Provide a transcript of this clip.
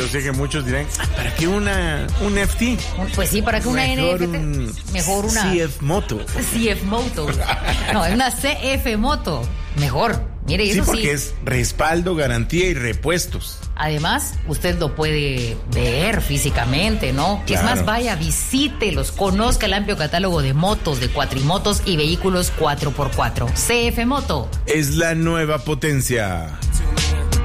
yo sé que muchos dirán, ¿para qué un FT? Pues sí, ¿para qué una NFT? Mejor una CF Moto. CF Moto. No, es una CF Moto. Mejor. Mire, eso sí. Porque es respaldo, garantía y repuestos. Además, usted lo puede ver físicamente, ¿no? Claro. Es más, vaya, visítelos, conozca el amplio catálogo de motos, de cuatrimotos y vehículos 4x4. CF Moto. Es la nueva potencia.